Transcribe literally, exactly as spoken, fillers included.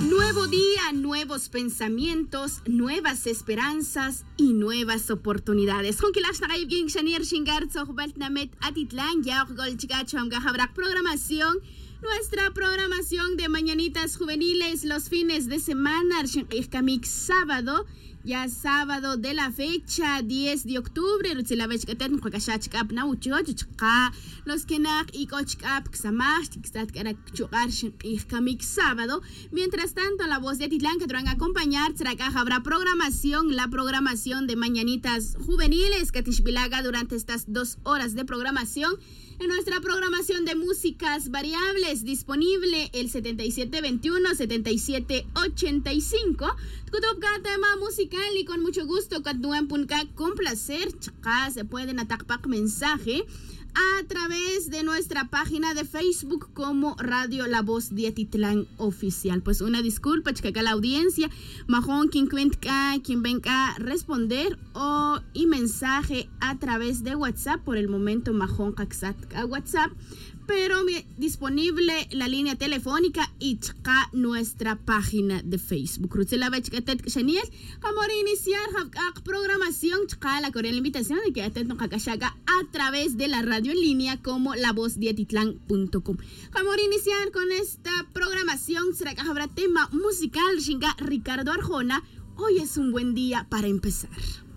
Nuevo día, nuevos pensamientos, nuevas esperanzas y nuevas oportunidades. Junkilash na kayo ging shanir shingar sohbalt namet atitlan ya golchigacho am gahabrak programación. Nuestra programación de mañanitas juveniles los fines de semana, Kamik sábado, ya sábado de la fecha diez de octubre, los que nak y cochcap xamash, Kamik sábado. Mientras tanto, la voz de Atitlán que te van a acompañar, habrá programación, la programación de mañanitas juveniles que tishbilaga durante estas dos horas de programación. En nuestra programación de músicas variables disponible el setenta y siete veintiuno, setenta y siete ochenta y cinco. Kutub ka tema musical y con mucho gusto katnuan punka con placer. Chaka se pueden atakpak mensaje a través de nuestra página de Facebook como Radio La Voz de Atitlán Oficial. Pues una disculpa, chica, la audiencia, majón, quien cuenta, quien venga a responder o y mensaje a través de WhatsApp. Por el momento, majón, caxat a WhatsApp, pero disponible la línea telefónica y chica, nuestra página de Facebook. Rutsela bachkatet shaniel, como iniciar programación, chica, la cordial invitación de que atet no kakashaga a través de la radio en línea como la voz de atitlán punto com. Vamos a iniciar con esta programación. Será que habrá tema musical, Shinga Ricardo Arjona. Hoy es un buen día para empezar.